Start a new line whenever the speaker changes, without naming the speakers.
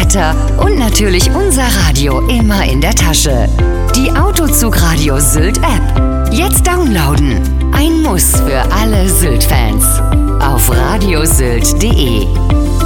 Wetter und natürlich unser Radio immer in der Tasche. Die Autozug-Radio Sylt-App. Jetzt downloaden. Ein Muss für alle Sylt-Fans. Auf radiosylt.de.